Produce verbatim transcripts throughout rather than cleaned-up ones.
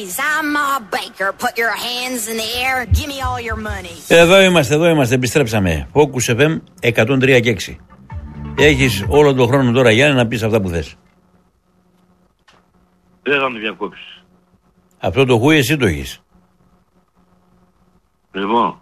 Freeze, I'm Ma Baker. Put your hands in the air. Give me all your money. Εδώ είμαστε, εδώ είμαστε, επιστρέψαμε. Focus εφ εμ εκατόν τρία και έξι. Έχεις όλο τον χρόνο τώρα, Γιάννη, να πεις αυτά που θες. Δεν θα με διακόψεις. Αυτό το χούι εσύ το έχεις. Λοιπόν,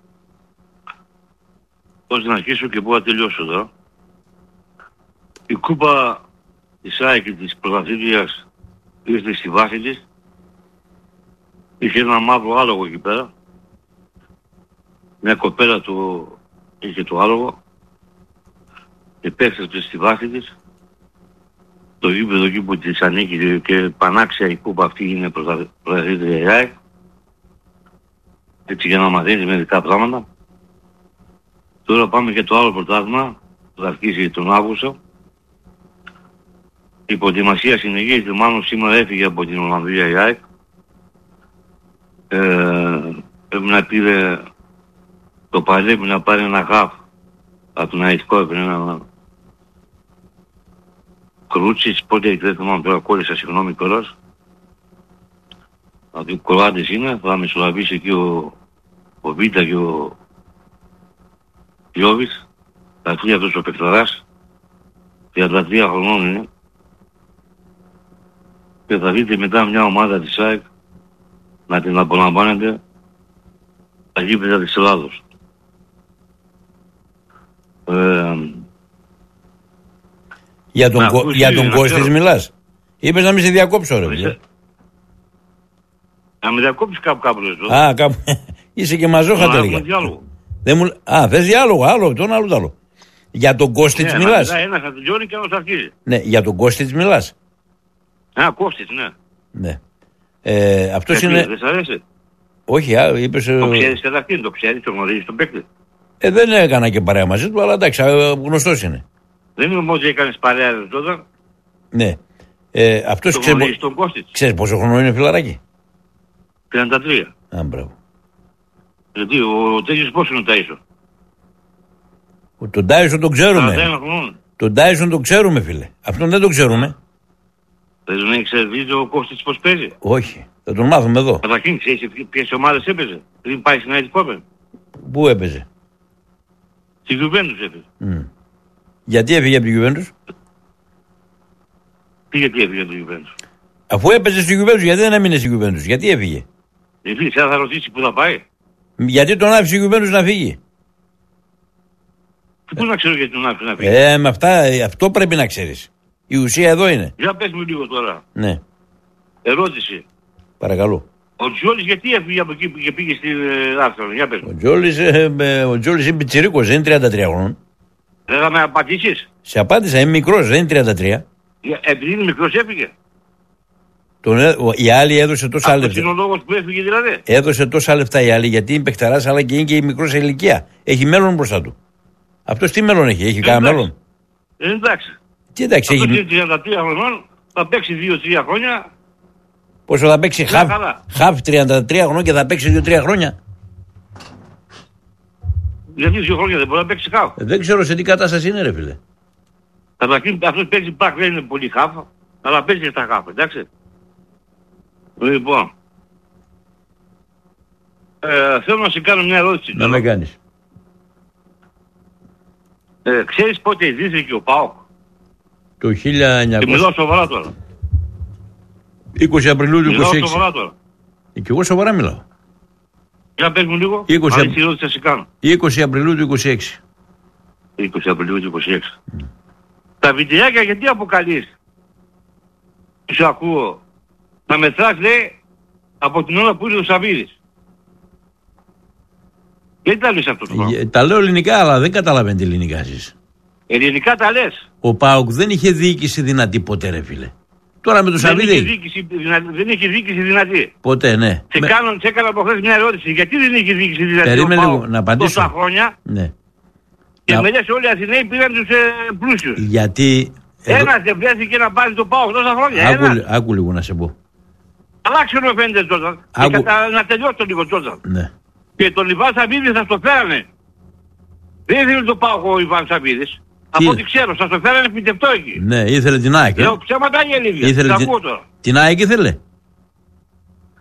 πώς να αρχίσω και πού να τελειώσω τώρα. Η κούπα της ΑΕΚ και της πρωταθλήτριας ήρθε στη βάση της. Είχε ένα μαύρο άλογο εκεί πέρα. Μια κοπέλα του είχε το άλογο. Επέστρεψε στη βάση της. Το γήπεδο εκεί που της ανήκει και πανάξια η κούπα αυτή είναι πρωταθλήτρια η ΑΕΚ. Έτσι για να μαθαίνεις μερικά πράγματα. Τώρα πάμε για το άλλο πρωτάθλημα που θα αρχίσει τον Αύγουστο. Η προετοιμασία συνεχίζεται, μάλλον σήμερα έφυγε από την Ολλανδία η ΑΕΚ. Ε, πρέπει να πήρε το παλέμι να πάρει ένα γαφ από τον αιτικό, έπαιρνε ένα Κρούτσιτς, πότε δεν θυμάμαι τώρα, κόλλησα, συγγνώμη κιόλας. Από οι Κροάτες είναι, θα μεσολαβήσει εκεί ο, ο Βίτα και ο Γιώβιτς. Θα έρθει αυτός ο παιχταράς, τριάντα τρία χρονών είναι. Και θα δείτε μετά μια ομάδα της ΑΕΚ να την απολαμβάνετε τα γήπεδα της Ελλάδος. Ε, για τον, κο, για τον Κώστης μιλάς. Είπες να μην σε διακόψω ρε φίλε. Να με διακόψεις κάπου κάπου λες. Α, κάπου. Είσαι και μαζόχα τελικά. Δεν μου... Α, θες διάλογο, άλλο, τον άλλο, άλλο. Για τον Κώστης ναι, μιλάς. Ναι, ένας θα τελειώνει και άλλος θα αρχίζει. Ναι, για τον Κώστης μιλάς. Α, Κώστης, ναι. Ναι. Ε, αυτός ε, είναι... Δεν σ' αρέσει. Όχι, α, είπες... Το ξέρεις καταρχήν, το ξέρεις, το γνωρίζεις τον παίκτη. Ε, δεν έκανα και παρέα μαζί του, αλλά εντάξει, γνωστός είναι. Δεν είναι όμως έκανες παρέα τότε. Ναι. Ε, αυτός το ξέρει... γνωρίζεις τον Κώστης. Ξέρεις πόσο χρόνο είναι φιλαράκι. τριάντα τρία. Α, μπράβο. Γιατί ο τέτοιος πόσο είναι ο Τάισον. Τον Τάισον τον ξέρουμε. Τον Τάισον τον ξέρουμε, φίλε. Αυτόν δεν τον ξέρουμε. Δεν τον έχει ξέρει ο Κώστης πώς παίζει. Όχι. Θα τον μάθουμε εδώ. Καταρχήν ξέρεις ποιες ομάδες έπαιζε. Πριν πάει στην Άιτ Κόπεν. Πού έπαιζε. Στην Γιουβέντους έπαιζε. Mm. Γιατί έφυγε από την Γιουβέντους. Τι γιατί έφυγε από την Γιουβέντους. Αφού έπαιζε στην Γιουβέντους, γιατί δεν έμεινε στην Γιουβέντους. Γιατί έφυγε. Γιατί θα ρωτήσει που θα πάει. Γιατί τον άφησε η Γιουβέντους να φύγει. Και πού να ξέρω γιατί τον άφησε να φύγει. Ε, με αυτά, αυτό πρέπει να ξέρεις. Η ουσία εδώ είναι. Για πες μου λίγο τώρα. Ναι. Ερώτηση. Παρακαλώ. Ο Τζόλης γιατί έφυγε από εκεί και πήγε στην Άρθρο. Για πες μου. Ο Τζόλης, ε, ε, ο Τζόλης είναι πιτσιρίκος, δεν είναι τριάντα τρία χρονών. Δεν θα με απαντήσεις. Σε απάντησα, είναι μικρός, δεν είναι τριάντα τρία. Επειδή είναι μικρός έφυγε. Τον, η άλλη έδωσε τόσα λεφτά. Αυτό είναι ο λόγος που έφυγε δηλαδή. Έδωσε τόσα λεφτά η άλλη γιατί είναι παιχταράς αλλά και είναι και μικρό σε ηλικία. Έχει μέλλον μπροστά του. Αυτός τι μέλλον έχει, έχει κανένα μέλλον. Ε, εντάξει. Τι εντάξει, αυτός έχει. είναι τριάντα τρία χρονών, θα παίξει δύο τρία χρόνια. Πόσο θα παίξει, χαφ, χαφ τριάντα τρία χρονών και θα παίξει δύο τρία χρόνια. Γιατί δύο χρόνια δεν μπορεί να παίξει χαφ. Ε, δεν ξέρω σε τι κατάσταση είναι ρε φίλε. Καταρχήν αυτός παίζει μπακ, δεν είναι πολύ χαφ, αλλά παίζει στα χαφ, εντάξει. Λοιπόν, ε, θέλω να σε κάνω μια ερώτηση. Να με κάνεις. Ε, ξέρεις πότε ιδρύθηκε ο ΠΑΟΚ. Το χίλια εννιακόσια. Και μιλάω σοβαρά τώρα. είκοσι Απριλίου του είκοσι έξι. Μιλάω σοβαρά τώρα. Και εγώ σοβαρά μιλάω. Για πες μου λίγο. είκοσι, αν ερώτηση θα σε κάνω. είκοσι Απριλίου του είκοσι έξι. είκοσι Απριλίου του είκοσι έξι. Mm. Τα βιντεάκια γιατί αποκαλείς. Σου ακούω. Να μετράς λέει από την ώρα που ήρθε ο Σαββίδης. Γιατί τα λες αυτό το πράγμα. Ε, τα λέω ελληνικά αλλά δεν καταλαβαίνετε ελληνικά εσείς. Ελληνικά τα λες. Ο ΠΑΟΚ δεν είχε διοίκηση δυνατή ποτέ ρε φίλε. Τώρα με τον Σαββίδη. Δεν είχε διοίκηση δυνατή. Ποτέ ναι. Σε, με... κάνω, σε έκανα από χθες μια ερώτηση. Γιατί δεν είχε διοίκηση δυνατή. Περίμενε λίγο να απαντήσω. Τόσα χρόνια. Ναι. Και να... με λες όλοι οι Αθηναίοι πήγαν τους ε, πλούσιους. Γιατί... Ένας δεν βρέθηκε να πάρει το ΠΑΟΚ τόσα χρόνια. Άκου, άκου λίγο να σε πω. Αλλάξε μου φαίνεται τότε. Άκου... Κατα... Να τελειώσω λίγο τότε. Ναι. Και τον Ιβάν Σαββίδη θα το φέρανε. Δεν ήθελε το ΠΑΟΚ ο Ιβάν Σαββίδης. Από ό,τι ξέρω, σας το φέρανε φυτευτό εκεί. Ναι, ήθελε την ΑΕΚ. Λέω ψέματα ή αλήθεια. Ήθελε την... την ΑΕΚ ήθελε.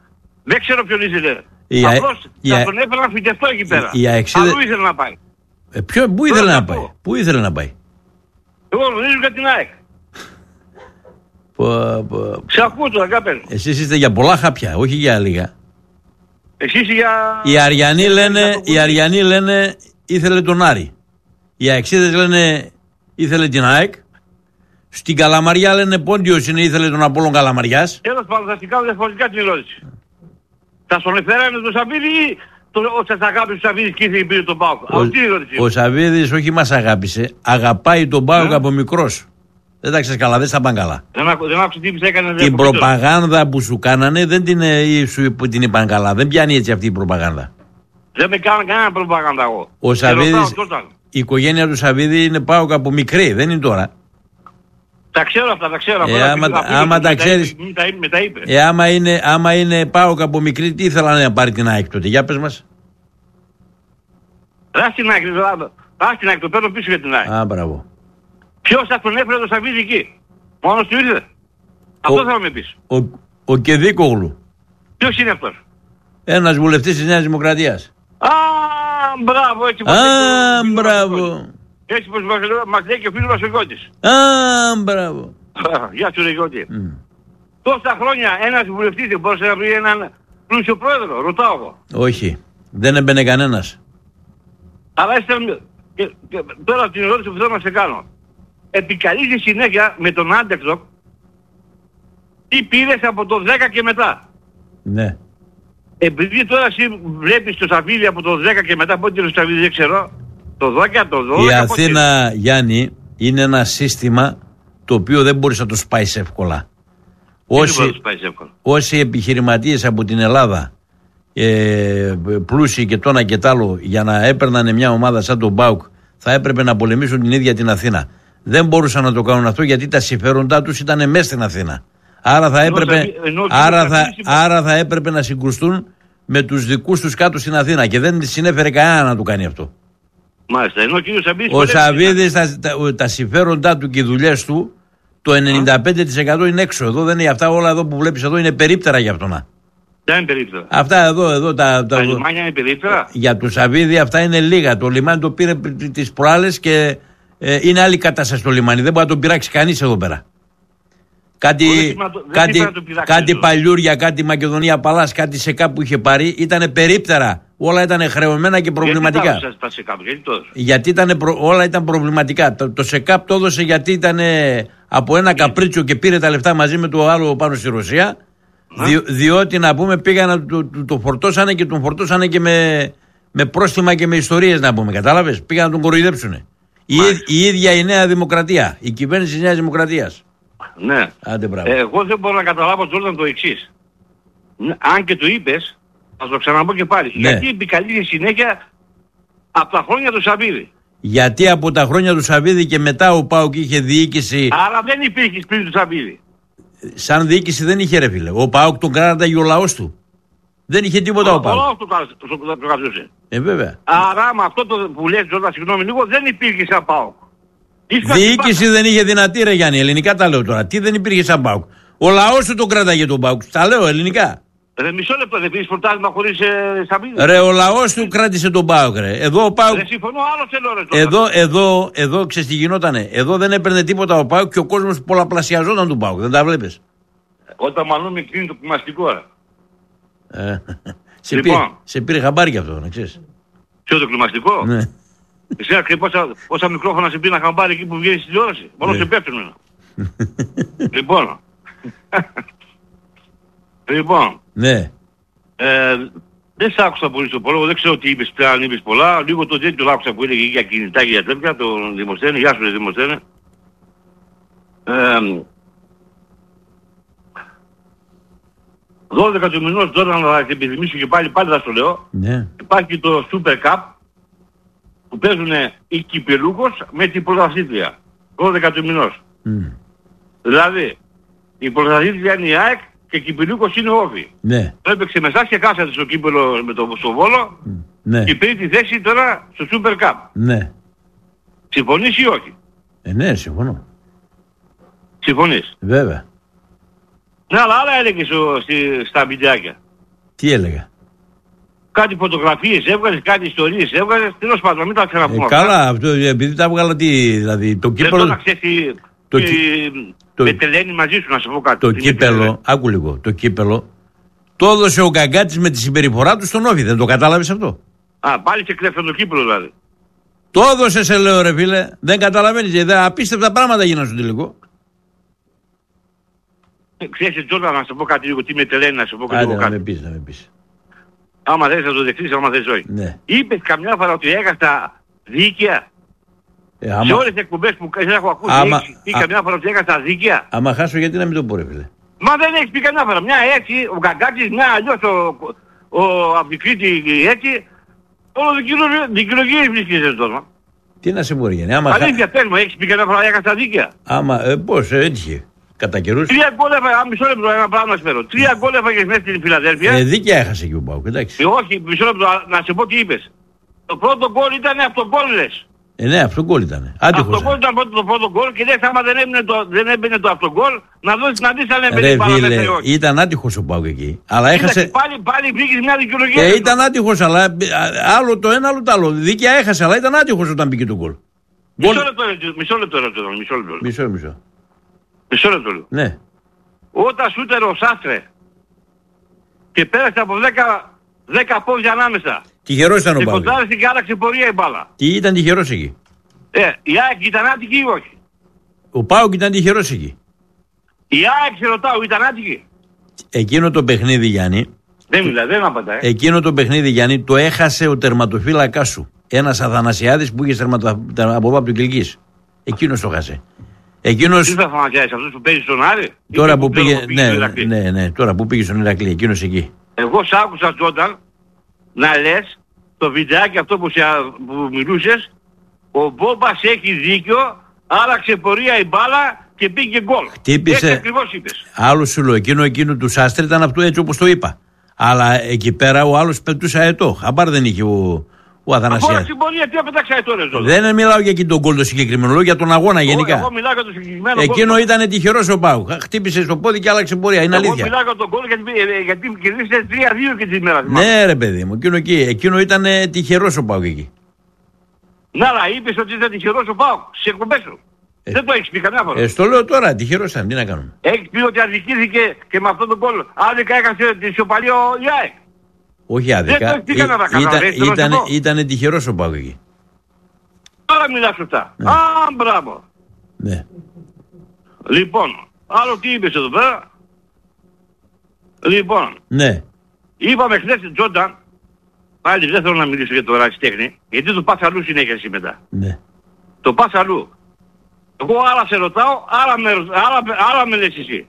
Δεν ξέρω ποιον ήθελε. Η Α- Απλώς η θα Α- τον έφερε να φυτευτώ εκεί πέρα. η αεξίδε- Αλλού ήθελε να πάει. Ε, ποιο, πού ήθελε Πρώτα να αυτό. πάει. Πού ήθελε να πάει. Εγώ γνωρίζω για την ΑΕΚ. Πω, πω. Σε ακούω τώρα, κάπου. Εσείς είστε για πολλά χάπια, όχι για λίγα. Εσύ είσαι για... Οι Αριανοί για λένε, το οι Αριανοί λένε ήθελε τον Άρη. Οι αεξίδες λένε ήθελε την ΑΕΚ. Στην Καλαμαριά λένε Πόντιος είναι ήθελε τον Απόλλων Καλαμαριάς. Τέλος πάντων, θα την κάνω διαφορετικά την ερώτηση. Θα στον εφέρανε τον Σαββίδη ή το, ο Τσατσαγάπης του Σαββίδης και ήρθε και πήρε τον Πάοκ. Ο, Αυτή είναι η ερώτηση. ο Σαββίδης όχι μας αγάπησε, αγαπάει τον Πάοκ Ναι. από μικρός. Δεν τα ξέρεις καλά, δεν στα πάνε καλά. Δεν, άκου, δεν άκουσε τι είπες, έκανε... Την προπαγάνδα που σου κάνανε δεν την, ε, σου, που την είπαν καλά. Δεν πιάνει έτσι αυτή η προπαγάνδα. Δεν με κάνω κανένα προπαγάνδα εγώ. Ο Σε ρωτάω Σαββίδης, τότε. η οικογένεια του Σαββίδη είναι Πάοκ από μικρή, δεν είναι τώρα. Τα ξέρω αυτά, τα ξέρω. Ε, Αυτά άμα- τα πήγα- άμα με τα είπε, ξέρεις- με τα είπε- Με τα είπε. Ε, άμα είναι, άμα είναι Πάοκ από μικρή, τι ήθελα να πάρει την ΑΕΚ τότε. Για πες μας. Ράς την άκρη, ράς την άκρη, το παίρνω πίσω για την άκρη. Α, μπράβο. Ποιος θα τον έφερε το Σαββίδη εκεί. Μόνος του ήρθε. Αυτό θα με πεις. Ο, ο Κεδίκογλου, Ποιος είναι αυτός. ένας βουλευτής της Νέας Δημοκρατίας. Α, μπράβο, έτσι πως Α, λέει ο φίλος μας ο μπράβο. Γιώτης. Έτσι πως μας λέει- μας λέει και ο φίλος μας ο Γιώτης. Α, μπράβο. Γεια σου ρε Γιώτη. Μμ. Τόσα χρόνια ένας βουλευτής δεν μπορούσε να βρει έναν πλούσιο πρόεδρο, ρωτάω εγώ. Όχι. Δεν έμπαινε κανένας. Αλλά είστε... Και, και, τώρα την ερώτηση που θέλω να σε κάνω. Επικαλείσαι συνέχεια με τον Άντεξοκ τι πήρες από το δέκα και μετά. Ναι. Επειδή τώρα εσύ βλέπεις το Σαββίδι από το δέκα και μετά, πότε είναι το Σαββίδι δεν ξέρω, το δώδεκα, το δώδεκα... Η πότε Αθήνα, Γιάννη, είναι ένα σύστημα το οποίο δεν μπορείς να το σπάεις εύκολα. είναι. Δεν μπορεί να Όσοι, τους πάει εύκολα. όσοι επιχειρηματίες από την Ελλάδα, ε, πλούσιοι και το ένα και τ' άλλο, για να έπαιρναν μια ομάδα σαν τον ΠΑΟΚ, θα έπρεπε να πολεμήσουν την ίδια την Αθήνα. Δεν μπορούσαν να το κάνουν αυτό γιατί τα συμφέροντά τους ήταν μέσα στην Αθήνα. Άρα θα Ενώ έπρεπε, θα- ενώ ο άρα κύριος θα, Σαββίδης είπε- άρα θα έπρεπε να συγκρουστούν με τους δικούς τους κάτω στην Αθήνα και δεν συνέφερε κανένα να του κάνει αυτό. Μάλιστα, ενώ ο κύριος Σαββίδης... Ο πολέμησε. Σαββίδης, τα, τα, τα συμφέροντά του και οι δουλειές του, το ενενήντα πέντε τοις εκατό είναι έξω. Εδώ δεν είναι αυτά όλα εδώ που βλέπεις εδώ είναι περίπτερα για αυτόν. Δεν είναι περίπτερα. Αυτά εδώ, εδώ τα, Τα τα, λιμάνια είναι περίπτερα. για του Σαββίδη αυτά είναι λίγα. Το λιμάνι το πήρε τις προάλλες και ε, είναι άλλη κατάσταση το λιμάνι. Δεν μπορεί να τον πειράξει κανείς εδώ πέρα. Κάτι, Δεν είπα να το- δεν κάτι, είπα να το πειράξει κάτι εδώ. παλιούρια, κάτι Μακεδονία Παλάς, κάτι σε κάπου είχε πάρει. Ήταν περίπτερα. Όλα ήταν χρεωμένα και προβληματικά. Γιατί τα έδωσε σε κάπου, γιατί το έδωσε. Γιατί ήταν προ- όλα ήταν προβληματικά. Το, το ΣΕΚΑΠ το έδωσε γιατί ήταν ε, από ένα καπρίτσιο και πήρε τα λεφτά μαζί με το άλλο πάνω στη Ρωσία. Δι, διότι να πούμε πήγαν να το, το, το φορτώσανε και τον φορτώσανε και με, με πρόστιμα και με ιστορίες να πούμε. Κατάλαβες. Πήγαν να τον κοροϊδέψουν. Η, η ίδια η Νέα Δημοκρατία. Η κυβέρνηση της Νέας Δημοκρατίας. Ναι. Άντε μπράβο. Ε, εγώ δεν μπορώ να καταλάβω Τζόρνταν το εξής. Ν- Αν και το είπες, θα το ξαναπώ και πάλι. Ναι. Γιατί επικαλείται συνέχεια από τα χρόνια του Σαββίδη. Γιατί από τα χρόνια του Σαββίδη και μετά ο ΠΑΟΚ είχε διοίκηση. Άρα δεν υπήρχε πριν του Σαββίδη. Σαν διοίκηση δεν είχε ρε φίλε. Ο ΠΑΟΚ τον κράταγε ο λαός του. Δεν είχε τίποτα ο ΠΑΟΚ. Όλο αυτό το- το το κρατούσε. Ε, βέβαια. Άρα με αυτό το που λες Τζόρνταν, συγγνώμη λίγο, δεν υπήρχε σαν ΠΑΟΚ. Ήσουν Διοίκηση δεν είχε δυνατή ρε Γιάννη, ελληνικά τα λέω τώρα. Τι δεν υπήρχε σαν ΠΑΟΚ. Ο λαός του τον κράταγε τον ΠΑΟΚ. Τα λέω ελληνικά. Ρε μισό λεπτό, δεν πήρες πρωτάθλημα χωρίς ε, Σαββίδη. Ρε ο λαός του κράτησε τον ΠΑΟΚ ρε. Εδώ ο ΠΑΟΚ. Ρε συμφωνώ, άλλο θέλω ρε Τζόρνταν. Εδώ, εδώ, εδώ ξέρεις τι γινότανε. Εδώ δεν έπαιρνε τίποτα ο ΠΑΟΚ και ο κόσμος πολλαπλασιαζόταν του ΠΑΟΚ. Δεν τα βλέπεις. Όταν μάλλον με κλείνει το κλιμαστικό ρε. Ε, σε, Λοιπόν. πήρε, σε πήρε χαμπάρι αυτό, να ξέρεις. Ποιο το κλιμαστικό. Ναι. Εσύ ξέρεις πόσα, πόσα μικρόφωνα σε πει να χαμπάρει εκεί που βγαίνει στη τηλεόραση. Μόνο Ναι. σε πέφτουν. Λοιπόν. λοιπόν. Ναι. Ε, δεν σ' άκουσα πολύ στο πόλεμο, δεν ξέρω τι είπες πια, αν είπες πολλά. Λίγο το τέτοιο το άκουσα που έλεγε για κινητά και για τέτοια, τον Δημοσθένη. Γεια σου ρε Δημοσθένη. Ε, δώδεκα του μηνός τώρα να την επιθυμίσω και πάλι, πάλι θα στο λέω. Ναι. Υπάρχει το Super Cup που παίζουν οι Κυπελούκος με την πρωταθλήτρια. δώδεκα του μηνός. Μμ. Δηλαδή, η πρωταθλήτρια είναι η ΑΕΚ και η Κυπελούκος είναι ο Όφη. Ναι. Το έπαιξε με εσάς και κάσατε στο κύπελο με το στο Βόλο Ναι. και πήρε τη θέση τώρα στο Super Cup. Ναι. Συμφωνείς ή όχι? Ε, ναι, συμφωνώ. Συμφωνείς. Βέβαια. Ναι, αλλά άλλα έλεγες ο- στη- στα βιντεάκια. Τι έλεγα? Κάτι φωτογραφίες έβγαζες, κάτι ιστορίες έβγαζες, τέλος πάντων, μην τα ξαναπούμε. Ε, καλά, αυτό, επειδή τα έβγαλα τι, δηλαδή το κύπελο... Δεν ξέρεις τι, το, τι, το, με τελένει μαζί σου να σου πω κάτι. Το κύπελο, άκου λίγο, το κύπελο, το έδωσε ο Καγκάτης με τη συμπεριφορά του στον Όφη, δεν το κατάλαβες αυτό? Α, πάλι σε κλέφτον το κύπελο δηλαδή. Το έδωσε σε λέω ρε φίλε, δεν καταλαβαίνεις, δε, απίστευτα πράγματα γίνανε στο τελικό. Ε, ξέρεις Τζόρνταν να σου πω κάτι λίγο, τι με τελένει να σου πω κάτι. Άντε, λίγο να κάτι. με πεις, να με πεις. Άμα θες να το δεχτείς, άμα θες όχι. Ναι. Είπες καμιά φορά ότι έχασα δίκαια. Ε, άμα, Σε όλες τις εκπομπές που δεν έχω ακούσει, άμα, έχεις πει καμιά φορά ότι έχασα δίκαια. άμα χάσω γιατί να μην το πω ρε φίλε. Μα δεν έχεις πει καμιά φορά. Μια έτσι, ο Καγκάτης, μια αλλιώς ο, ο, ο από την Κρήτη έτσι. Όλο δικαιολογίες βρίσκεσαι τώρα. Τι να σε μπορεί Γιάννη, άμα, Αλήθεια πες μου, έχεις πει καμιά φορά έχασα δίκαια. άμα ε, πώς, ε, έτυχε, κατά καιρούς. Τρία γκολ έφαγε, μισό λεπτό ένα πράγμα να σου φέρω. Τρία γκολ έφαγες μέσα στην Φιλαδέλφια. Ε, δίκαια έχασε και ο Πάουκ, εντάξει. Ε, όχι, μισό λεπτό να σε πω τι είπες. Το πρώτο γκολ ήταν από τον γκολ λες. Ε, ναι, αυτό γκολ ήταν. Αυτό Άτυχος. γκολ ήταν πρώτο, το πρώτο γκολ και λες άμα δεν έμπαινε το, δεν έμπαινε το αυτό γκολ να δώσεις να δεις αν έμπαινε Ρε πάρα φίλε, μέσα ή όχι. ήταν άτυχος ο Πάουκ εκεί. Αλλά Κοίταξε, έχασε. Πάλι, πάλι βρήκες μια δικαιολογία. Ε, ήταν άτυχος, αλλά α, άλλο το ένα, άλλο το άλλο. Δίκαια έχασε, αλλά ήταν άτυχος όταν μπήκε το γκολ. Μισό λεπτό, ρε, μισό λεπτό, ρε, μισό λεπτό. Μισό, μισό. Μισό λεπτό. λέω. Ναι. Όταν σούτερ ο Σάστρε και πέρασε από δέκα πόδια ανάμεσα Τυχερός ήταν ο και Πάουκ. κοντάρισε και άλλαξε πορεία η μπάλα. Τι ήταν τυχερός εκεί. Ε, η ΑΕΚ ήταν άτυχη ή όχι? Ο Πάουκ ήταν τυχερός εκεί. Η ΑΕΚ σε ρωτάω, ήταν άτυχη? Εκείνο το παιχνίδι, Γιάννη, Δεν μιλά, δεν απαντά. Ε. εκείνο το παιχνίδι, Γιάννη, το έχασε ο τερματοφύλακάς σου. Ένας Αθανασιάδης που είχε τερματο... από από του Κιλκής. Εκείνος το χάσε. Εκείνος. Τι θα φανατιάσεις, αυτός που παίζει στον Άρη? Τώρα που πήγε, που πήγε ναι, στο Ηρακλή? ναι, ναι, τώρα που πήγε στον Ηρακλή, εκείνος εκεί. Εγώ σ' άκουσα Τζόνταν να λες το βιντεάκι αυτό που, σε, που μιλούσες, ο Μπόμπας έχει δίκιο, άλλαξε πορεία η μπάλα και πήγε γκολ. Χτύπησε. Έτσι ακριβώς είπες. Άλλο σου λέω, εκείνο, εκείνο του Σάστρε ήταν αυτό έτσι όπως το είπα. Αλλά εκεί πέρα ο άλλος πετούσε αετό. Χαμπάρ δεν είχε ο, ο Από Αθανασιάδης. την πορεία τι έπεταξε τώρα Τζόνταν? Δεν μιλάω για εκείνο τον γκολ το συγκεκριμένο, λέω για τον αγώνα γενικά. Εγώ, εγώ μιλάω για το συγκεκριμένο Εκείνο γκολ. ήταν τυχερός ο Πάουκ. Χτύπησε στο πόδι και άλλαξε πορεία. Είναι Εγώ αλήθεια. μιλάω για τον γκολ γιατί, ε, γιατί κερδίσετε τρία δύο και τη μέρα. Ναι, ρε παιδί μου, εκείνο εκεί. Εκείνο ήταν τυχερός ο Πάουκ εκεί. Να, αλλά είπες ότι ήταν τυχερός ο ΠΑΟΚ στις εκπομπές σου. Ε, Δεν το έχεις πει καμιά φορά. Ε, στο λέω τώρα, τυχερός ήταν, τι να κάνουμε. Έχεις πει ότι αδικήθηκε και με αυτόν τον γκολ άδικα έχασε τη σιωπαλή ο Ιάε. Όχι άδικα. Δεν το έχει κανένα Ή- κανένα, ήταν, δεν θέλω να ήταν, σου πω. ήτανε τυχερός ο Πάουκ εκεί. Τώρα μιλάς σωστά. Ναι. Α, μπράβο. Ναι. Λοιπόν, άλλο τι είπες εδώ πέρα. Λοιπόν, Ναι. είπαμε χθες Τζόνταν, πάλι δεν θέλω να μιλήσω για το ερασιτέχνη, γιατί το πας αλλού συνέχεια εσύ μετά. Ναι. Το πας αλλού. Εγώ άλλα σε ρωτάω, άλλα με, ρω- άλλα, άλλα με λες εσύ.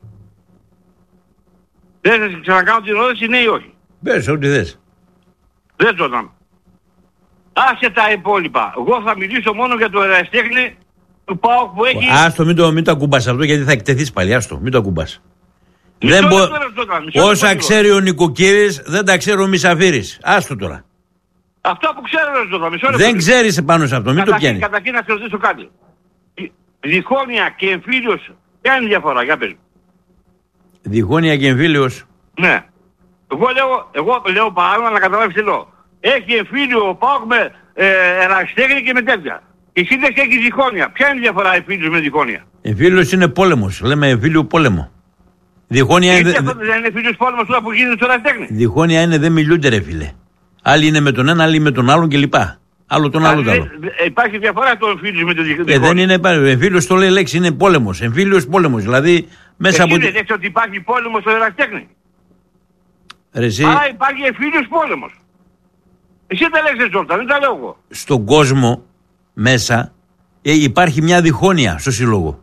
Θες να σε ξανακάνω την ερώτηση, ναι ή όχι? Πες ό,τι θες. Δεν Τζόνταν. Άσε τα υπόλοιπα. Εγώ θα μιλήσω μόνο για το ερασιτέχνη του ΠΑΟΚ που έχει... Άστο, μην το, μην το ακουμπάς αυτό γιατί θα εκτεθείς πάλι. Άστο, μην το ακουμπάς. Μισό Δεν μπο... λεπτό, ρε, Τζόνταν, μισό Όσα λεπτό, ξέρει ο Νοικοκύρης δεν τα ξέρει ο Μισαφύρης. Άστο τώρα. Αυτά που ξέρω ρε Τζόνταν, μισό λεπτό. Δεν ξέρεις πάνω σε αυτό, μην το Καταρχήν- πιάνεις. Καταρχήν να σε ρωτήσω κάτι. Η- Διχόνοια και εμφύλιος, ποια είναι η διαφορά, για πες μου. Διχόνοια και εμφύλιος. Ναι. Εγώ λέω, εγώ λέω παράδειγμα να καταλάβεις τι λέω. Έχει εμφύλιο ο ΠΑΟΚ με ε, ερασιτέχνη και με τέτοια. Και εσύ λες και έχει διχόνοια. Ποια είναι η διαφορά εμφύλιος με διχόνοια? Εμφύλιος είναι πόλεμος. Λέμε εμφύλιο πόλεμο. Διχόνοια Γιατί είναι, αυτό δεν είναι εμφύλιος πόλεμος τώρα που γίνεται στο ερασιτέχνη? διχόνοια είναι δεν μιλούνται ρε φίλε. Άλλοι είναι με τον ένα, άλλοι με τον άλλον κλπ. Άλλο τον άλλο το άλλο. Ε, υπάρχει διαφορά το εμφύλιος με το διχ- Ε, διχόνοια. δεν είναι πάλι. Εμφύλιος το λέει λέξη, είναι πόλεμος. Εμφύλιος πόλεμος. Δηλαδή μέσα Εσύ από. δεν λες ότι υπάρχει πόλεμος στο ερασιτέχνη? Ρε, εσύ, Άρα υπάρχει εμφύλιος πόλεμος. Εσύ τα λες Τζόρτα, δεν τα λέω εγώ. στον κόσμο μέσα ε, υπάρχει μια διχόνοια στο σύλλογο.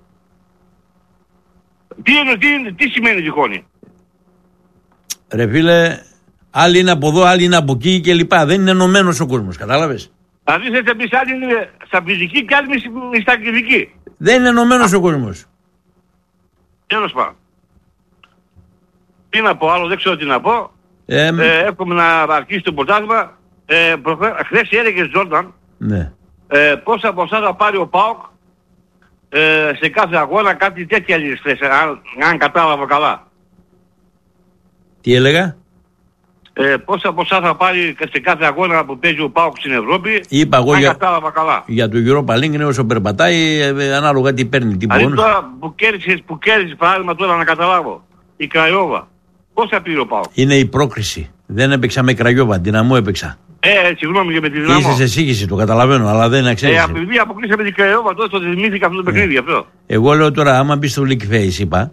Τι, είναι, τι, είναι, τι σημαίνει διχόνοια? Ρε φίλε, άλλοι είναι από εδώ, άλλοι είναι από εκεί κλπ. Δεν είναι ενωμένος ο κόσμος, κατάλαβες. Δηλαδή θες να πεις άλλοι είναι στα φυσική και άλλοι είναι στα αγγλική. Δεν είναι ενωμένος ο κόσμος. Τέλος πάντων. Τι να πω άλλο, δεν ξέρω τι να πω. Ε, Ε, εύχομαι να αρχίσει το πρωτάθλημα. Ε, προχε... Χθες έλεγες Τζόρνταν ναι. ε, πόσα ποσά θα πάρει ο ΠΑΟΚ ε, σε κάθε αγώνα, κάτι τέτοια λύση χθες, αν, αν κατάλαβα καλά. Τι έλεγα. ε, πόσα ποσά θα πάρει σε κάθε αγώνα που παίζει ο ΠΑΟΚ στην Ευρώπη. Είπα εγώ αν για, κατάλαβα καλά. για το Europa League είναι όσο περπατάει, ε, ανάλογα τι παίρνει, τι Δηλαδή πόνους. τώρα που κέρδισε, που κέρδισε παράδειγμα τώρα να καταλάβω, η Κραϊόβα, πόσα πήρε ο ΠΑΟΚ. Είναι η πρόκριση. Δεν έπαιξα με Κραγιόβα, δυναμό έπαιξα. Ε, συγγνώμη και με τη δυναμό. Είσαι σε σύγχυση, το καταλαβαίνω, αλλά δεν Ε, ξέρεις. επειδή αποκλείσαμε την Κραϊόβα, τότε το θυμήθηκα αυτό το παιχνίδι γι' αυτό. Εγώ λέω τώρα, άμα μπει στο League Face, είπα.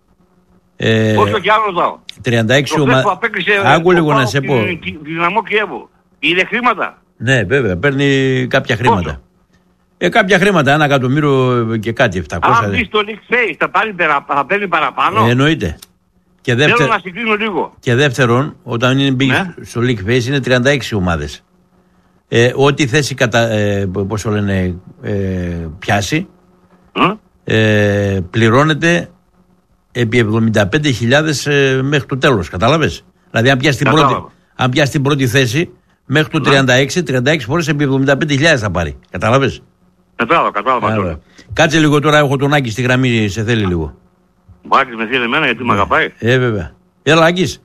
Ε, Όσο και άλλο δάω. τριάντα έξι Το ομάδες. που απέκλεισε Άκου ο λίγο να ΠΑΟΚ σε πω. τη- τη Δυναμό Κιέβου. Είναι χρήματα. Ναι, βέβαια, παίρνει κάποια χρήματα. Πόσο? Ε, κάποια χρήματα, ένα εκατομμύριο και κάτι, επτακόσια. Αν μπει στο League Face θα, πάρει, περα- θα παίρνει παραπάνω. Ε, εννοείται. Και, Θέλω δεύτε... να συγκρίνω λίγο. και δεύτερον, όταν είναι μπει Ναι. στο League Face είναι τριάντα έξι ομάδες. Ε, ό,τι θέση κατα... ε, πώς το λένε, ε, πιάσει, Ε? ε, πληρώνεται επί εβδομήντα πέντε χιλιάδες ε, μέχρι το τέλος. Κατάλαβες. Δηλαδή, αν πιάσει την, Κατάλαβα. πρώτη, αν πιάσει την πρώτη θέση, μέχρι το τριάντα έξι, τριάντα έξι φορές επί εβδομήντα πέντε χιλιάδες θα πάρει. Κατάλαβες. Κατάλαβα, κατάλαβα. Άρα. τώρα. Κάτσε λίγο τώρα, έχω τον Άκη στη γραμμή, σε θέλει λίγο. Ο Άκης με θέλει εμένα γιατί με αγαπάει. Ε, βέβαια. Έλα, Άκης.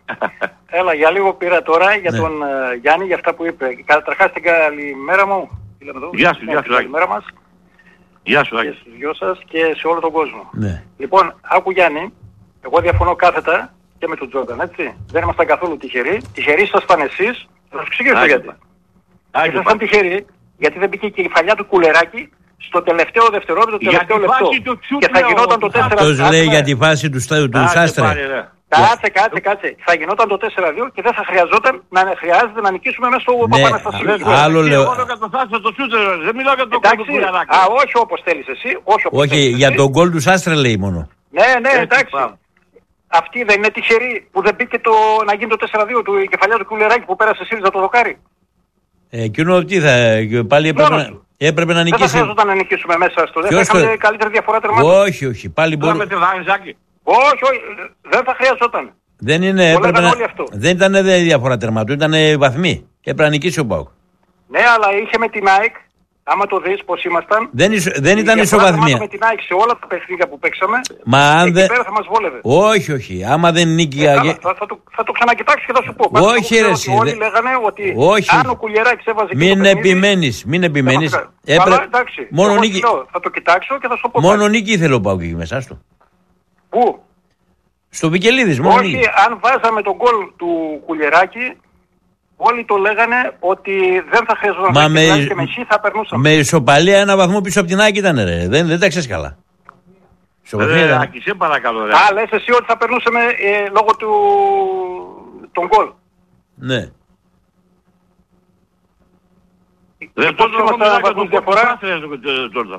Έλα, για λίγο πήρα τώρα για Ναι. τον ε, Γιάννη για αυτά που είπε. Καταρχάς την καλημέρα μου. Τι λέμε εδώ? Γεια σου, Ναι, γεια σου, την Άκη. καλημέρα μας Γεια σου, και Άκη. στους δυο σας και σε όλο τον κόσμο. Ναι. Λοιπόν, άκου Γιάννη, εγώ διαφωνώ κάθετα και με τον Τζόρνταν, έτσι. Δεν ήμασταν καθόλου τυχεροί. Τυχεροί ήσασταν εσείς. Θα σας εξηγήσω Άκη, γιατί. Άκη, Ήσασταν τυχεροί γιατί δεν μπήκε και η φαλιά του κουλεράκι στο τελευταίο δευτερόλεπτο, το Για τελευταίο τη λεπτό. φάση του τσούτ, Και θα λέω, γινόταν το τέσσερα δύο. Αυτός λέει για τη φάση του, στά- του Άκη, Σάστρε. πάρε, ρε. Κάτσε, κάτσε, κάτσε. Θα γινόταν το τέσσερα δύο και δεν θα χρειαζόταν να χρειάζεται να νικήσουμε μέσα στο Ναι, Παπαναστασίου. α- άλλο λέω. Εγώ δεν καταστάσω το σούτερ, δεν μιλάω για το κόμμα του Εντάξει, κουλιαράκι. α, όχι όπως θέλεις εσύ, όχι όπως Όχι, θέλεις για εσύ. τον γκολ του Σάστρε λέει μόνο. Ναι, ναι, Έτσι, εντάξει. πάμε. Αυτή δεν είναι τυχερή που δεν μπήκε το, να γίνει το τέσσερα δύο του η κεφαλιά του κουλεράκι που πέρασε ΣΥΡΙΖΑ το δοκάρι. Ε, εκείνο τι θα. Πάλι έπρεπε, Μόνος να, του. έπρεπε να Δεν θα νικήσει. χρειαζόταν να νικήσουμε μέσα στο. Δεν θα Ποιος το- είχαμε καλύτερη διαφορά τερμάτων. Όχι, όχι. Πάλι Τώρα με μπορεί. τη Βαγανιζάκη. Όχι, όχι, δεν θα χρειαζόταν. Δεν είναι. Το Έπρεπε λέγανε να, όλοι αυτό. δεν ήταν δε διαφορά τερμάτων, ήταν βαθμοί. Έπρεπε να νικήσει ο Πάουκ. Ναι, αλλά είχε με την ΑΕΚ, άμα το δεις πως ήμασταν. Δεν, ισο- δεν η ήταν διαφορά τερμάτων ισοβαθμία. με την ΑΕΚ σε όλα τα παιχνίδια που παίξαμε. Μα αν Εκεί δεν. πέρα θα μας βόλευε. Όχι, όχι. Άμα δεν νίκη. Ε, θα, θα, θα, το, θα το ξανακοιτάξω και θα σου πω. Πάντως, Όχι, εγώ ρε, ξέρω εσύ, ότι όλοι δε- λέγανε ότι Όχι. αν ο Κουλιεράκης έβαζε και το Μην παιχνίδι, επιμένει. Μην επιμένει. θα μας- Καλά, εντάξει. Μόνο Εγώ νίκη. λέω, θα το κοιτάξω και θα σου πω. Μόνο πάλι. νίκη ήθελε ο Πάουκ εκεί μέσα του. Πού? Στο Βικελίδης, μόνο Όχι, νίκη. αν βάζαμε τον γκολ του Κουλιεράκη, όλοι το λέγανε ότι δεν θα χρειαζόταν Μα να με, με... και με χ θα περνούσαμε. με ισοπαλία ένα βαθμό πίσω από την Άκη ήταν ρε. Δεν, δεν τα ξέρεις καλά. Ισοπαλία Ρε, ήταν. Άκη, σε παρακαλώ, ρε. Α, λες εσύ ότι θα περνούσαμε ε, λόγω του τον γκολ. Ναι. Δεν πώς το είμαστε μιλάω ένα για βαθμό τον διαφορά? Κωνσταντίνο, ρε, Τζόρνταν.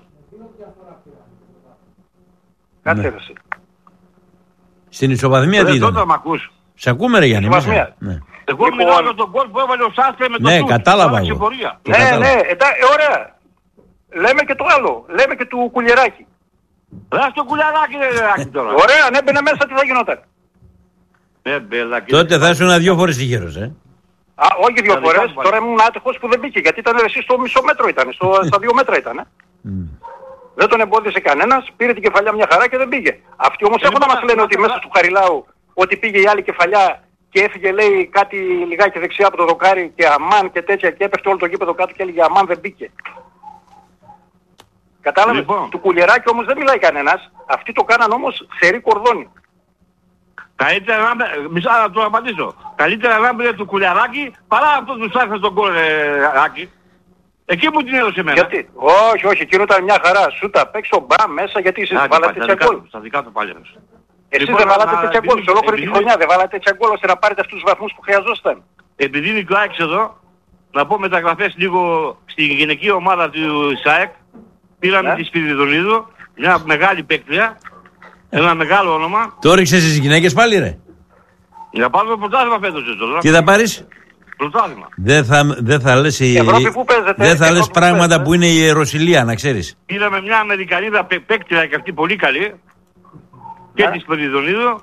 Κάτσε Ναι. ρε εσύ. Στην ισοβαθμία τι Ρε, Τζόρνταν, ήταν. μ' ακούς. Σε ακούμε ρε Γιάννη. Ισοβαθμία. μέσα. Ναι. Εγώ Λοιπόν, μιλάω για τον γκολ που έβαλε ο Σάστρε με τον Ναι, Τούτ. κατάλαβα Τώρα εγώ. ξεπορία. Το Ναι, κατάλαβα. ναι, εντάξει, ε, ωραία. Λέμε και το άλλο. Λέμε και του Κουλιεράκη. Ρε, στο κουλιαράκι, ρε, Άκη, τώρα. Ωραία, αν έμπαινε μέσα τι θα γινόταν. Ε, μπελάκι. Τότε θα ήσουν δύο φορές τυχερός, ε. Α, όχι δύο Τα δικά φορές. μου πάλι. Τώρα ήμουν άτυχος που δεν μπήκε. Γιατί ήταν εσύ στο μισό μέτρο ήταν. Στο, στα δύο μέτρα ήταν. Ε. Δεν τον εμπόδισε κανένας. Πήρε την κεφαλιά μια χαρά και δεν πήγε. Αυτοί όμως Ε, έχουν να λοιπόν, μας λένε ότι να- μέσα του Χαριλάου ότι πήγε η άλλη κεφαλιά και έφυγε λέει κάτι λιγάκι δεξιά από το δοκάρι και αμάν και τέτοια και έπεφτε όλο το γήπεδο κάτω και έλεγε αμάν δεν μπήκε. Κατάλαβες. Λοιπόν. Του Κουλιεράκη όμως δεν μιλάει κανένας. Αυτοί το κάναν όμως ξερή κορδόνι. Καλύτερα να μπε- μισά να το απαντήσω. Καλύτερα να μπει του κουλιαράκι παρά αυτό του Σάστρε στον γκολ, ε, Άκη. Εκεί που την έδωσε εμένα. Γιατί. Όχι, όχι, εκείνο ήταν μια χαρά. Σούτα, παίξω μπαμ μέσα γιατί εσείς Άκη, βάλατε πάλι, στα τέτοια δικά γκολ. του, Στα δικά του πάλι. Εσείς Λοιπόν, δεν να- βάλατε να- τέτοια γκολ. Σε ολόκληρη τη επειδή- χρονιά δεν βάλατε τέτοια γκολ ώστε να πάρετε αυτούς τους βαθμούς που χρειαζόταν. Επειδή είναι και ο Άκης εδώ, να πω μεταγραφές λίγο στη γυναική ομάδα του ΣΑΕΚ. Πήραμε Ναι. τη Σπυριδονίδου, μια μεγάλη παίκτρια, ένα μεγάλο όνομα. Το ρίξες στις γυναίκες πάλι ρε. Για πάρουμε το πρωτάθλημα φέτος εδώ. Τι θα πάρεις. Πρωτάθλημα. Δεν θα, δεν θα λες, η- Ευρώπη που παίζετε, δεν θα Ευρώπη λες που πράγματα παίζετε. που είναι η Ιεροσυλία, να ξέρεις. Πήραμε μια Αμερικανίδα παί- παίκτρια και αυτή πολύ καλή. Και Ναι. τη Σπυριδονίδου.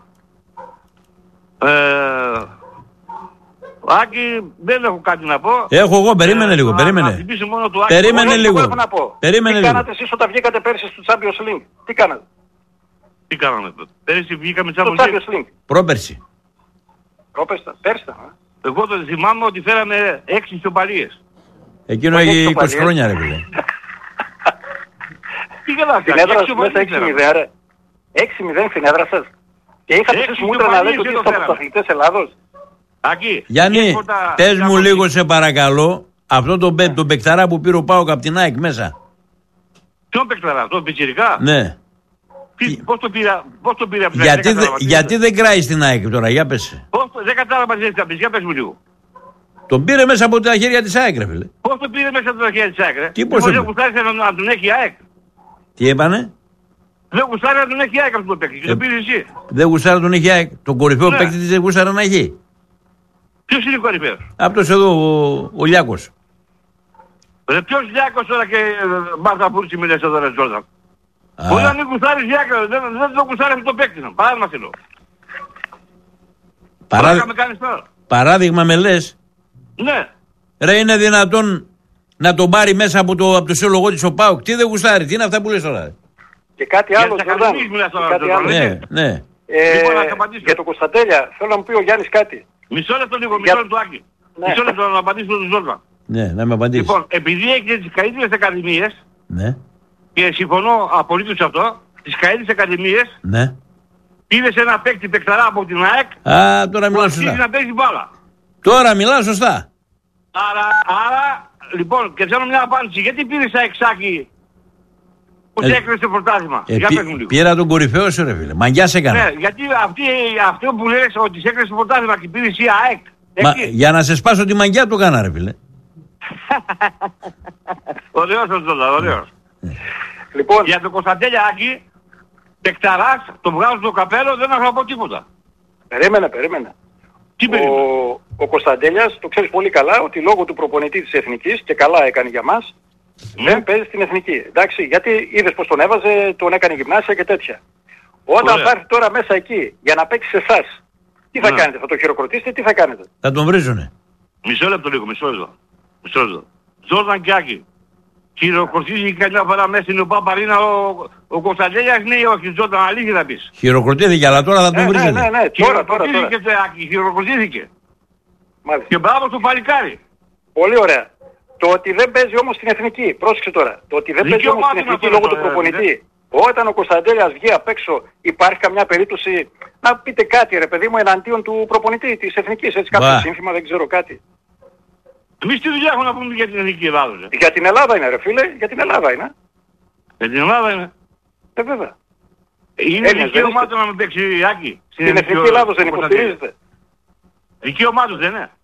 Ε, Άκη, δεν έχω κάτι να πω. Έχω εγώ, περίμενε Ε, λίγο, να- περίμενε. Να χτυπήσει μόνο του Άκη. Περίμενε Εγώ λίγο. έχω να πω. Περίμενε Τι λίγο. κάνατε εσείς όταν βγήκατε πέρσι στο Champions League. Τι κάνατε. Τι κάναμε. Πέρυσι βγήκαμε Στο σαν Champions League. Πρόπερση. Πρόπεστα. Πέρσι. ήταν, ε. Εγώ το θυμάμαι ότι φέραμε έξι ισοπαλίες. Εκείνο έχει είκοσι χρόνια ρε φίλε. Τι καλά Την έδρα σας μέσα έξι μηδέν ρε. έξι μηδέν στην έδρα σας. Και είχατε εσείς μούτρα να λέτε ότι είστε πρωταθλητές Ελλάδος. Ακή. Γιάννη, πες μου λίγο σε παρακαλώ, αυτό τον, ναι. τον παικταρά που πήρε ο Πάοκ απ' την ΑΕΚ μέσα. Ποιον παικταρά, τον πιτσιρικά. Ναι. Τι, πώς το πήρε, πώς το πήρε από την γιατί, δε, γιατί δεν κράει στην ΑΕΚ τώρα, για πες. Πώς, δεν κατάλαβα τι έτσι, για πες μου λίγο. Τον πήρε μέσα από τα χέρια της ΑΕΚ ρε φίλε. Πώς το πήρε μέσα από τα χέρια της ΑΕΚ ρε. Τι πώς το δεν γουστάρει να τον έχει η ΑΕΚ. Τι έπανε. Δεν γουστάρει να τον έχει η ΑΕΚ αυτό το παίκτη και τον πήρε εσύ. Δεν γουστάρει να τον έχει η ΑΕΚ. Τον κορυφαίο ναι. παίκτη της δεν γουστάρει να έχει. Ποιος είναι ο κορυφαίος? Αυτός εδώ ο, ο Λιάκος. Ρε ποιος Λιάκος τώρα και Μάρτα Πούρτσι μιλές εδώ ρε Τζόρνταν. Μπορεί να μην γουστάρεις Λιάκο, δεν, δεν το γουστάρει αυτό το παίκτη. Παράδειγμα θέλω. Παράδει... Παράδειγμα με λες. Ναι. Ρε είναι δυνατόν να τον πάρει μέσα από το, από το σύλλογο της ο ΠΑΟΚ. Τι δεν γουστάρει, τι είναι αυτά που λες τώρα. Και κάτι άλλο, Τζορντάν. Ναι, ναι. Ε, για τον Κωνσταντέλια, θέλω να μου πει ο Γιάννης κάτι. Μισό λεπτό λίγο, μισό λεπτό Άκη. Ναι. Μισό λεπτό να απαντήσω τον Τζόρνταν. Ναι, να με απαντήσεις. Λοιπόν, επειδή έχετε τις καλύτερες ακαδημίες, ναι. και συμφωνώ απολύτως σε αυτό, τις καλύτερες ακαδημίες, ναι. πήρες ένα παίκτη παικταρά από την ΑΕΚ, α, τώρα μιλάω σωστά. να παίζει μπάλα. Τώρα μιλάω σωστά. Άρα, άρα, λοιπόν, και θέλω μια απάντηση. Γιατί πήρες ένα εξάκι που σε έκρινε στο πρωτάθλημα. Ε, πή, πήρα τον κορυφαίο σου ρε φίλε. Μαγιά σε έκανα. Ναι, γιατί αυτή, αυτό που λες ότι σε έκρινε στο πρωτάθλημα και πήρες η ΑΕΚ. Μα, για να σε σπάσω τη μαγιά του έκανα ρε φίλε. Ωραίος ο Τζόλα, ωραίος. Λοιπόν, για τον Κωνσταντέλια Άκη, παικταράς, τον βγάζω στο καπέλο, δεν θα πω τίποτα. Περίμενα, περίμενα. Τι περίμενα. Ο, ο Κωνσταντέλιας, το ξέρεις πολύ καλά, ότι λόγω του προπονητή της Εθνικής, και καλά έκανε για μας, mm. δεν παίζει στην Εθνική. Εντάξει, γιατί είδες πως τον έβαζε, τον έκανε γυμνάσια και τέτοια. Όταν θα έρθει τώρα μέσα εκεί, για να παίξει σε εσάς, τι θα mm. κάνετε, θα το χειροκροτήσετε, τι θα κάνετε. Θα τον βρίζουνε. Μισό λεπτό λίγο, μισό λεπτό. Μισό λεπτό. Τζόρνταν και Άκη. Χειροκροτήθηκε καμιά φορά μέσα στην Παπαρίνα ο, ο Κωνσταντέλιας, ναι ή όχι, Τζόρνταν, αλήθεια θα πεις. Χειροκροτήθηκε, αλλά τώρα θα τον ναι, βρίζετε. Ναι, ναι, ναι, τώρα, τώρα, τώρα. Άκη, χειροκροτήθηκε. Μάλιστα. Και μπράβο στο παλικάρι. Πολύ ωραία. Το ότι δεν παίζει όμως στην Εθνική, πρόσεξε τώρα. Το ότι δεν παίζει όμως στην Εθνική λόγω του προπονητή. Όταν ο Κωνσταντέλιας βγει απ' έξω, υπάρχει καμιά περίπτωση να πείτε κάτι ρε παιδί μου εναντίον του προπονητή της Εθνικής, έτσι κάποιο σύνθημα, δεν ξέρω κάτι. Εμείς τι δουλειά έχουμε να πούμε για την Εθνική Ελλάδα. Ρε. Για την Ελλάδα είναι ρε φίλε, για την Ελλάδα είναι. Για την Ελλάδα είναι. Ε βέβαια. Είναι δικαίωμά του να μην παίξει Άκη. Στην Εθνική Ελλάδος δεν υποστηρίζεται. Δικαίωμά του δεν είναι.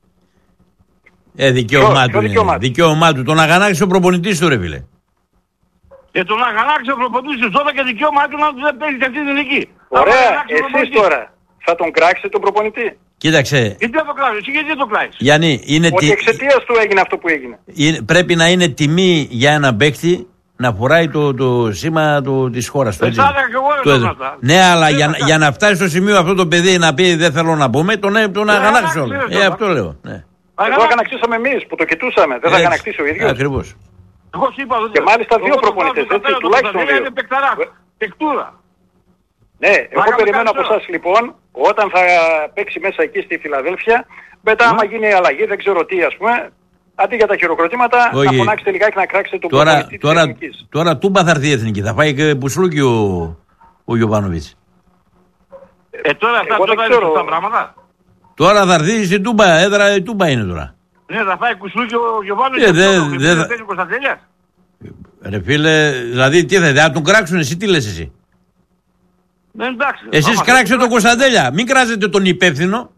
Ε, δικαίωμά του είναι. Δικαίωμά του. Τον αγανάξε ο προπονητής του ρε φίλε. Ε, τον αγανάξε ο προπονητής του τώρα και δικαίωμά του να δεν παίζει αυτή την Εθνική. Ωραία, εσείς τώρα θα τον κράξετε τον προπονητή. Κοίταξε. Γιατί δεν το κράξεις, εσύ γιατί δεν το κράξεις. Γιάννη, είναι ότι εξαιτίας του έγινε αυτό που έγινε. Είναι, πρέπει να είναι τιμή για έναν παίκτη να φοράει το, το σήμα το, της χώρας του. Έτσι. Και εγώ το ναι, αλλά για, για να φτάσει στο σημείο αυτό το παιδί να πει δεν θέλω να πούμε, τον, τον αγανάξω όλο. Ε, αυτό λέω. Ναι. Εδώ αγαναξίσαμε εμείς που το κοιτούσαμε, δεν θα αγαναξίσει ο ίδιος. Ακριβώς. Εγώ σου είπα, και μάλιστα δύο προπονητές, έτσι, τουλάχιστον δύο. Είναι παικτούρα. Ναι, εγώ περιμένω από εσάς λοιπόν, όταν θα παίξει μέσα εκεί στη Φιλαδέλφια, μετά άμα γίνει αλλαγή, δεν ξέρω τι ας πούμε, αντί για τα χειροκροτήματα, να φωνάξετε λιγάκι να κράξετε τον προπονητή της Εθνικής. Τώρα τούμπα θα έρθει η Εθνική, θα φάει και πουσλούκι ο, ο Γιωβάνοβιτς. Ε, τώρα αυτά τώρα είναι σωστά πράγματα. Τώρα θα έρθει στην τούμπα, έδρα η τούμπα είναι τώρα. Ναι, θα φάει κουσλούκι ο Γιωβάνοβιτς και δεν παίζει ο Κωνσταντέλιας. Ρε φίλε, δηλαδή τι θα, θα τον κράξουν, εσύ τι λες εσύ. Ναι, εντάξει. Εσείς κράξετε τον Κωνσταντέλια, μην κράζετε τον υπεύθυνο.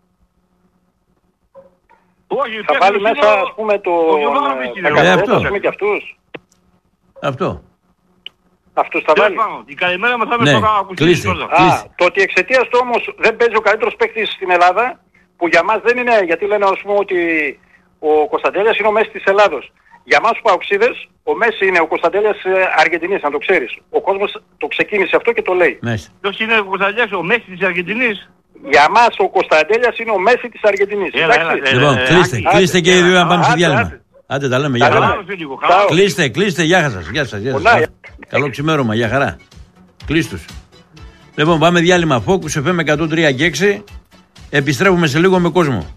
Όχι, θα βάλει μέσα ας πούμε το... Ε, αυτό. Και αυτούς. Αυτό. Αυτούς θα βάλει. Η καλημέρα μας θα με το κλείστε. Α, το ότι εξαιτίας του όμως δεν παίζει ο καλύτερος παίκτης στην Ελλάδα, που για μας δεν είναι, γιατί λένε ας πούμε ότι ο Κωνσταντέλιας είναι ο Μέση της Ελλάδος. Για μας τους Παοξίδες, ο Μέση είναι ο Κωνσταντέλιας Αργεντινής, να το ξέρεις. Ο κόσμος το ξεκίνησε αυτό και το λέει. Ποιος είναι ο Κωνσταντέλιας, ο Μέση της Αργεντινής? Για μας ο Κωνσταντέλιας είναι ο Μέση της Αργεντινής. Έλα, έλα, έλα, λοιπόν, κλείστε, κλείστε και οι δύο να πάμε σε διάλειμμα. Άντε τα λέμε, για χαρά. Κλείστε, κλείστε, γεια σας, γεια σας, γεια σας. Καλό ξημέρωμα, για χαρά. Κλείστους. Λοιπόν, πάμε διάλειμμα Focus εφ εμ εκατόν τρία και έξι. Επιστρέφουμε σε λίγο με κόσμο.